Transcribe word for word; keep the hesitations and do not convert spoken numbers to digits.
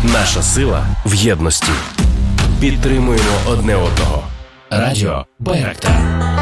Наша сила в єдності. Підтримуємо одне одного. Радіо Байрактар.